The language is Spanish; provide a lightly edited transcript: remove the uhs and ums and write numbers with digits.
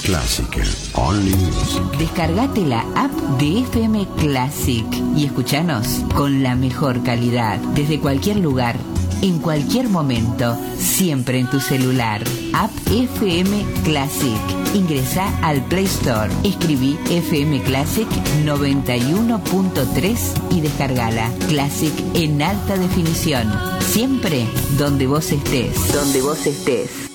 Classic, only music. Descargate la app de FM Classic y escuchanos con la mejor calidad, desde cualquier lugar, en cualquier momento, siempre en tu celular. App FM Classic. Ingresa al Play Store, escribí FM Classic 91.3 y descargala. Classic en alta definición. Siempre donde vos estés. Donde vos estés.